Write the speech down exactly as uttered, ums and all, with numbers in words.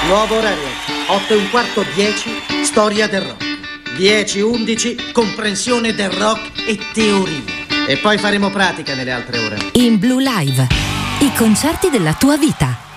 Nuovo orario, otto e un quarto, dieci, storia del rock. dieci undici, comprensione del rock e teoria. E poi faremo pratica nelle altre ore. In Blue Live, i concerti della tua vita.